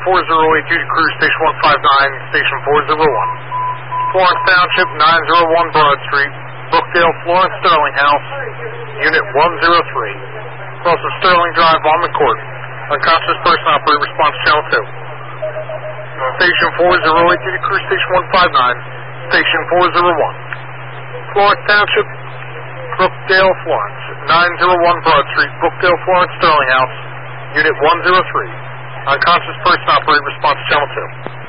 4082 to crew station 159, station 401. Florence Township, 901 Broad Street, Brookdale, Florence, Sterling House, Unit 103. Cross of Sterling Drive on the court. Unconscious person operator, response channel 2. Station 4082 to crew station 159, station 401. Florence Township, Brookdale, Florence, 901 Broad Street, Brookdale, Florence, Sterling House, Unit 103. Unconscious person operator, response channel 2.